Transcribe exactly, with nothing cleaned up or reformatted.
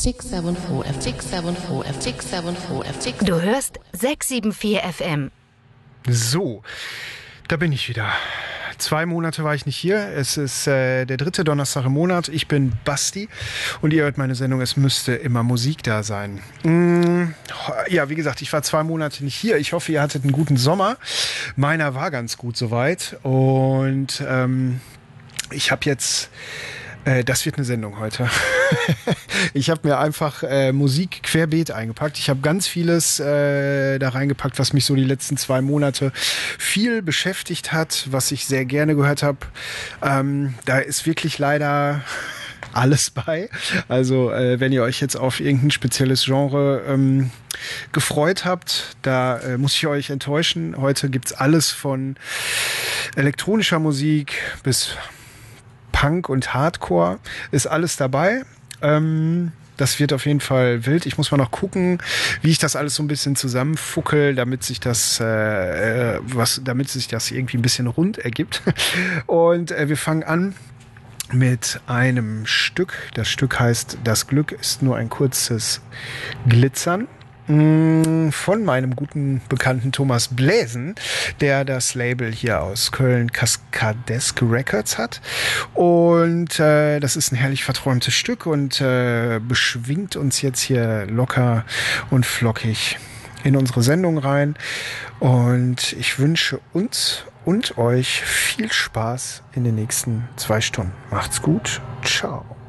sechs sieben vier F sechs sieben vier F sechs sieben vier F sechs. Du hörst sechs sieben vier F M. So, da bin ich wieder. Zwei Monate war ich nicht hier. Es ist äh, der dritte Donnerstag im Monat. Ich bin Basti und ihr hört meine Sendung. Es müsste immer Musik da sein. Mm, ja, wie gesagt, ich war zwei Monate nicht hier. Ich hoffe, ihr hattet einen guten Sommer. Meiner war ganz gut soweit. Und ähm, ich habe jetzt... Das wird eine Sendung heute. Ich habe mir einfach äh, Musik querbeet eingepackt. Ich habe ganz vieles äh, da reingepackt, was mich so die letzten zwei Monate viel beschäftigt hat, was ich sehr gerne gehört habe. Ähm, da ist wirklich leider alles bei. Also äh, wenn ihr euch jetzt auf irgendein spezielles Genre ähm, gefreut habt, da äh, muss ich euch enttäuschen. Heute gibt's alles von elektronischer Musik bis Punk und Hardcore, ist alles dabei. Ähm, das wird auf jeden Fall wild. Ich muss mal noch gucken, wie ich das alles so ein bisschen zusammenfuckel, damit sich das, äh, was, damit sich das irgendwie ein bisschen rund ergibt. Und äh, wir fangen an mit einem Stück. Das Stück heißt "Das Glück ist nur ein kurzes Glitzern", von meinem guten Bekannten Thomas Bläsen, der das Label hier aus Köln Cascadesque Records hat. Und äh, das ist ein herrlich verträumtes Stück und äh, beschwingt uns jetzt hier locker und flockig in unsere Sendung rein. Und ich wünsche uns und euch viel Spaß in den nächsten zwei Stunden. Macht's gut. Ciao.